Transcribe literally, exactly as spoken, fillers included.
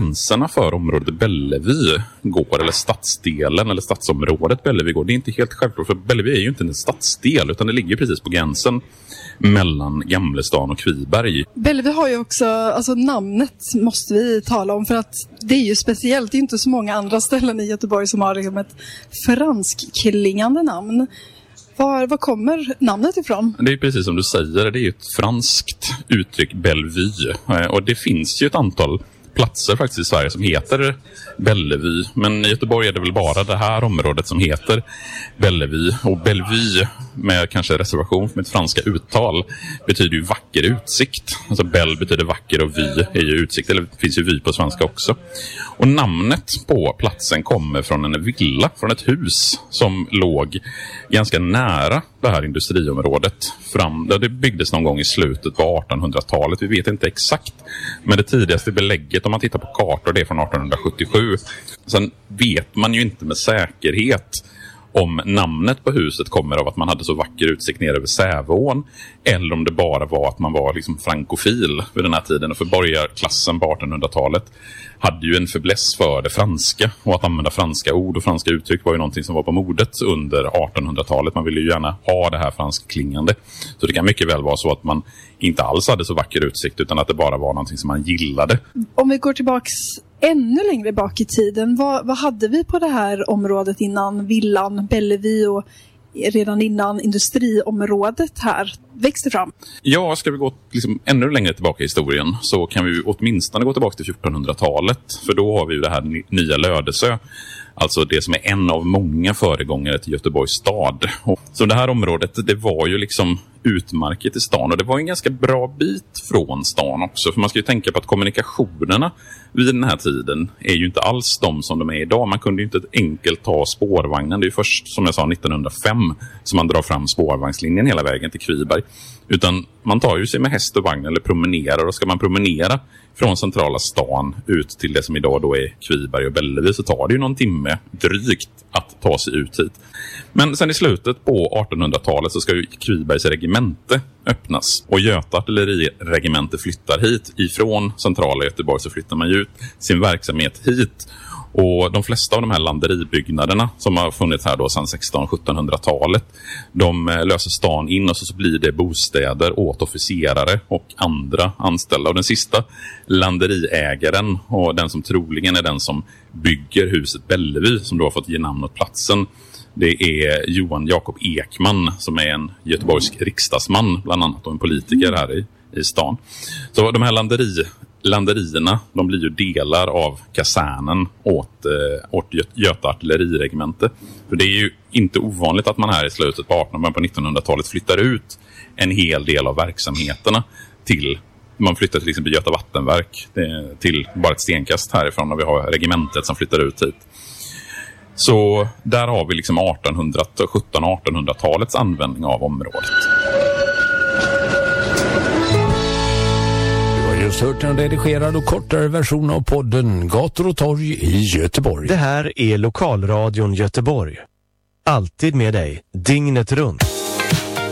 gränserna för området Bellevue går, eller stadsdelen eller stadsområdet Bellevue går, det är inte helt självklart, för Bellevue är ju inte en stadsdel utan det ligger precis på gränsen mellan Gamlestan och Kviberg. Bellevue har ju också, alltså namnet måste vi tala om, för att det är ju speciellt, det är inte så många andra ställen i Göteborg som har liksom ett franskklingande namn. Var, var kommer namnet ifrån? Det är precis som du säger, det är ju ett franskt uttryck, Bellevue. Och det finns ju ett antal platser faktiskt i Sverige som heter Bellevue. Men i Göteborg är det väl bara det här området som heter Bellevue. Och Bellevue, med kanske reservation för mitt franska uttal, betyder ju vacker utsikt. Alltså Bell betyder vacker och vy är ju utsikt, eller det finns ju vy på svenska också. Och namnet på platsen kommer från en villa, från ett hus som låg ganska nära det här industriområdet. Fram, där det byggdes någon gång i slutet på artonhundratalet. Vi vet inte exakt, men det tidigaste belägget om man tittar på kartor det är från artonhundrasjuttiosju. Sen vet man ju inte med säkerhet om namnet på huset kommer av att man hade så vacker utsikt ner över Sävån, eller om det bara var att man var liksom frankofil vid den här tiden. Och för borgarklassen på artonhundratalet hade ju en fäbless för det franska, och att använda franska ord och franska uttryck var ju någonting som var på modet under artonhundratalet. Man ville ju gärna ha det här franskklingande. Så det kan mycket väl vara så att man inte alls hade så vacker utsikt, utan att det bara var någonting som man gillade. Om vi går tillbaks ännu längre bak i tiden, vad, vad hade vi på det här området innan villan Bellevue och redan innan industriområdet här växte fram? Ja, ska vi gå liksom ännu längre tillbaka i historien så kan vi åtminstone gå tillbaka till fjortonhundratalet. För då har vi ju det här nya Lödöse. Alltså det som är en av många föregångare till Göteborgs stad. Så det här området, det var ju liksom utmarket i stan. Och det var en ganska bra bit från stan också. För man ska ju tänka på att kommunikationerna vid den här tiden är ju inte alls de som de är idag. Man kunde ju inte enkelt ta spårvagnen. Det är ju först, som jag sa, nittonhundrafem som man drar fram spårvagnslinjen hela vägen till Kviberg. Utan man tar ju sig med häst och vagn eller promenerar. Och ska man promenera från centrala stan ut till det som idag då är Kviberg och Bellevue så tar det ju någon timme drygt att ta sig ut hit. Men sen i slutet på artonhundratalet så ska ju Kvibergs regemente öppnas. Och Göta artilleriregemente flyttar hit. Ifrån centrala Göteborg så flyttar man ut sin verksamhet hit. Och de flesta av de här landeribyggnaderna som har funnits här då sedan sextonhundra-sjuttonhundratalet, de löser stan in och så, så blir det bostäder åt officerare och andra anställda. Och den sista landeriägaren, och den som troligen är den som bygger huset Bellevue som då har fått ge namn åt platsen, det är Johan Jakob Ekman som är en göteborgsk riksdagsman bland annat och en politiker här i, i stan. Så de här landeri Landerierna, de blir ju delar av kasernen åt, eh, åt Göta artilleriregemente. För det är ju inte ovanligt att man här i slutet på artonhundratalet på nittonhundratalet flyttar ut en hel del av verksamheterna till, man flyttar till exempel Göta vattenverk till bara ett stenkast härifrån, och vi har regementet som flyttar ut hit. Så där har vi liksom artonhundra, sjuttonhundra-artonhundratalets användning av området. Just hört en redigerad och kortare version av podden Gator och torg i Göteborg. Det här är Lokalradion Göteborg. Alltid med dig, dygnet runt.